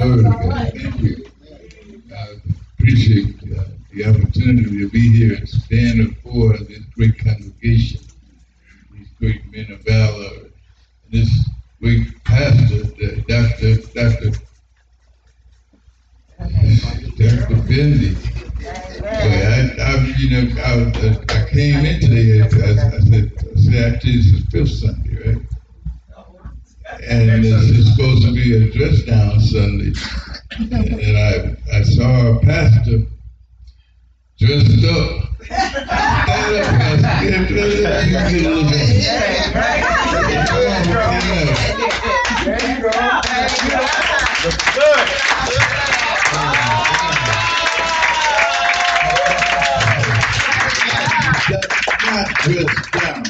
Glory to God. Thank you. I appreciate the opportunity to be here and stand before this great congregation, these great men of valor, and this great pastor, Dr. Bendy. I came in today. I said, actually, it's the fifth Sunday, right? And it's supposed to be a dress down Sunday. And I saw a pastor dressed up. Stand up, pastor. Get a look at it. There you go. Good. Not dressed down.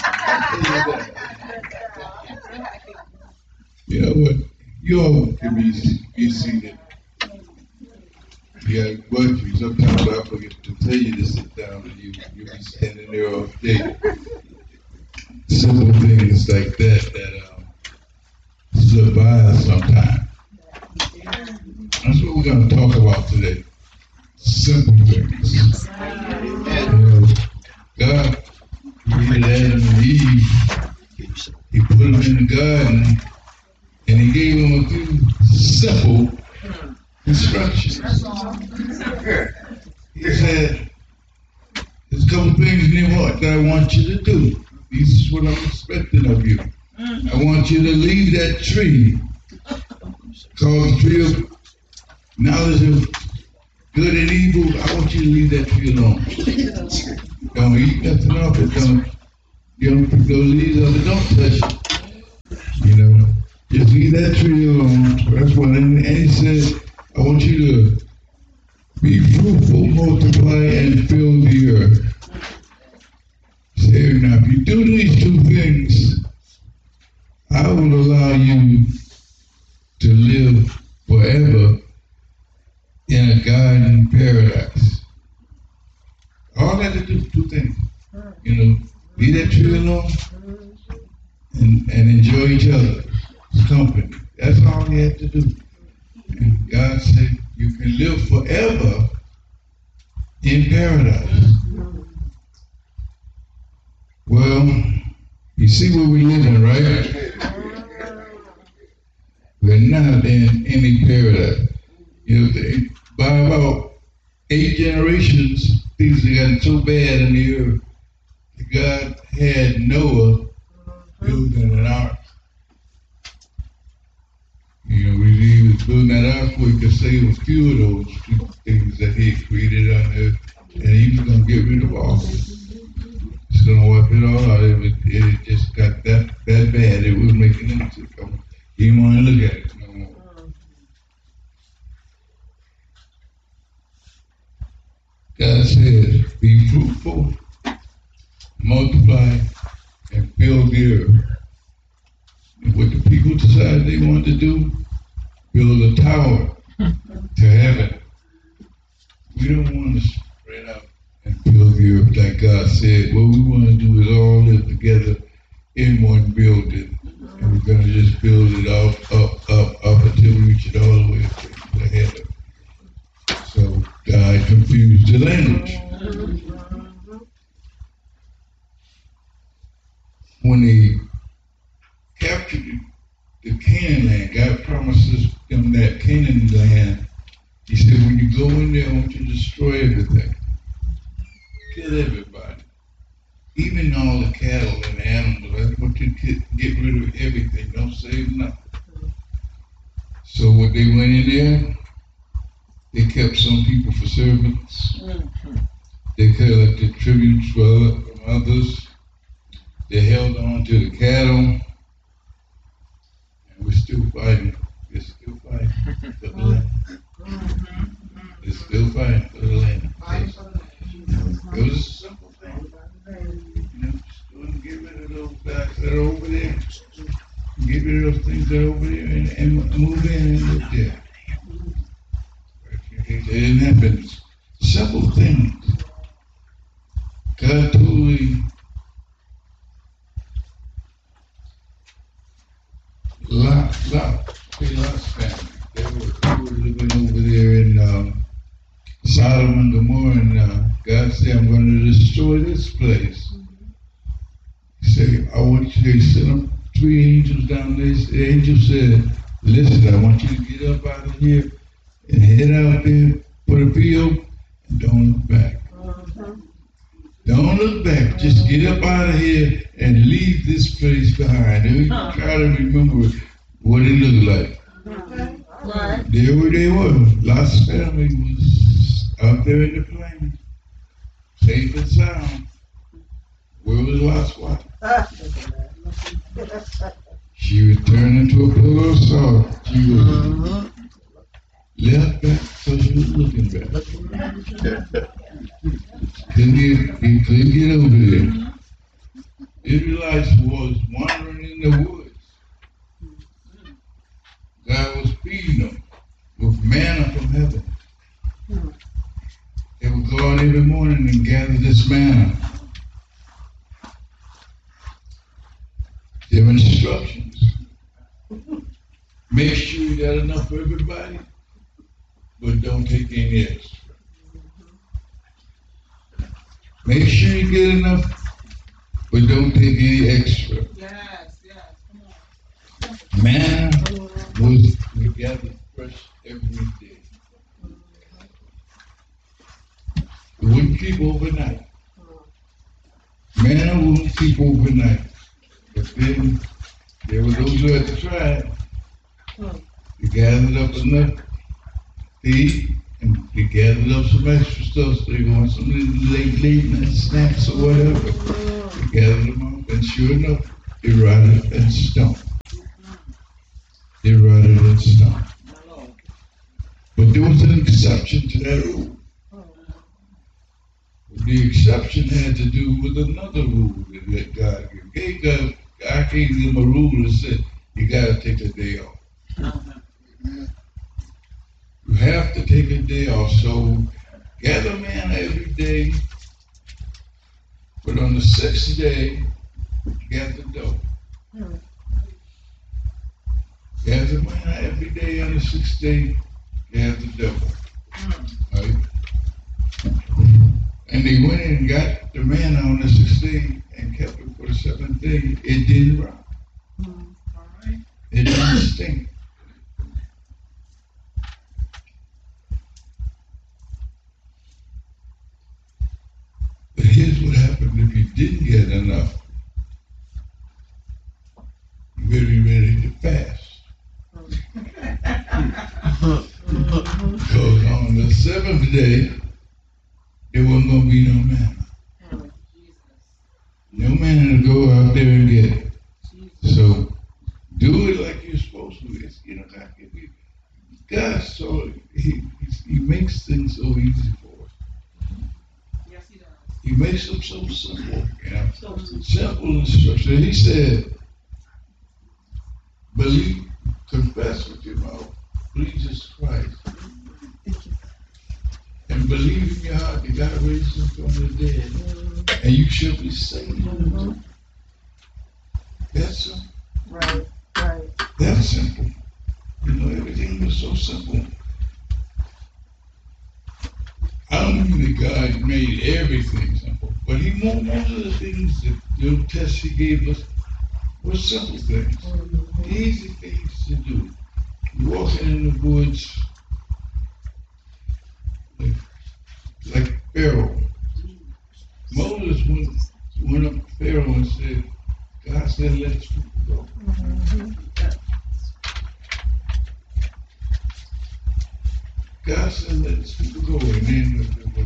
You know what? You all can be seated. Yeah, but sometimes I forget to tell you to sit down and you'll be standing there all day. Simple things like that slip by us sometimes. That's what we're going to talk about today. Simple things. God created Adam and Eve. He put them in the garden and he gave them a few simple instructions. He said, there's a couple things in your heart that I want you to do. This is what I'm expecting of you. I want you to leave that tree called the tree of knowledge of good and evil. I want you to leave that tree alone. Don't eat nothing off it. Don't pick those leaves off it. Don't touch it. You know, just leave that tree alone. That's what. And he said, I want you to be fruitful, multiply, and fill the earth. Say, now, if you do these two things, I will allow you to live forever in a garden paradise. All I had to do is two things. You know, leave that tree alone and enjoy each other's company. That's all he had to do. And God said, you can live forever in paradise. Well, you see where we're living, right? We're not in any paradise. You know, by about 8 generations, things have gotten so bad in the earth that God had Noah building an ark. You know, he was building that ark where he could save a few of those things that he had created on earth, and he was going to get rid of all of it. He's going to wipe it all out. It just got that bad. It was making him sick. He didn't want to look at it no more. God says, be fruitful, multiply, and fill the earth. And what the people decided they wanted to do, build a tower to heaven. We don't want to spread out and fill the earth like God said. What we want to do is all live together in one building. And we're going to just build it up until we reach it all the way to heaven. So God confused the language. When they captured the Canaan land, God promises them that Canaan land. He said, when you go in there, I want you to destroy everything. Kill everybody. Even all the cattle and animals. I want you to get rid of everything. Don't save nothing. So when they went in there, they kept some people for servants. They collected tributes from others. They held on to the cattle. And we're still fighting. We're still fighting for the land. We're still fighting for the land. It was a simple thing. You know, just go and get rid of those guys that are over there. Get rid of those things that are over there and move in and live there. It didn't happen. Simple things. God totally Lot's family. They were living said, I'm going to destroy this place. He said, I want you to send them 3 angels down there. The angel said, listen, I want you to get up out of here and head out there for the field and don't look back. Don't look back. Just get up out of here and leave this place behind. And try to remember what it looked like. Right. There where they were. Lot's family was out there in the plains, safe and sound. Where was Lot's wife? She was turned into a pillar of salt. She was left back, so she was looking back. Couldn't get over there. Israelites was wandering in the woods. God was feeding them with manna from heaven. They would go out every morning and gather this manna. Their instructions. Make sure you got enough for everybody, but don't take any extra. Make sure you get enough, but don't take any extra. Yes, come on. Manna was gathered fresh every day. It wouldn't keep overnight. Manna wouldn't keep overnight. But then there were those who had to try it. They gathered up enough to eat, and they gathered up some extra stuff, so they want some late night snacks or whatever. They gathered them up, and sure enough, they rotted and stunk. They rotted and stunk. But there was an exception to that rule. The exception had to do with another rule that God gave. God gave them a rule that said, you got to take a day off. You have to take a day off. So gather manna every day, but on the 6th day, gather dough. Gather manna every day on the 6th day, gather dough. Right? And they went in and got the manna on the 6th day and kept it for the 7th day. It didn't rot. It didn't stink. But here's what happened if you didn't get enough. You're very ready to fast. Because on the 7th day, there wasn't going to be no manna. No manna to go out there and get it. So do it like you're supposed to. It's, God, so he makes things so easy for us. Yes, he does. He makes them so simple. Simple instruction. He said, believe, confess with your mouth Jesus Christ. And believe in your heart that God raised him from the dead, and you shall be saved. That's simple. Right. That's simple. Everything was so simple. I don't mean that God made everything simple, but most of the things that the tests he gave us were simple things, easy things to do. You're walking in the woods like Pharaoh. Moses went up to Pharaoh and said, God said, let the people go. God said, let the people go. And then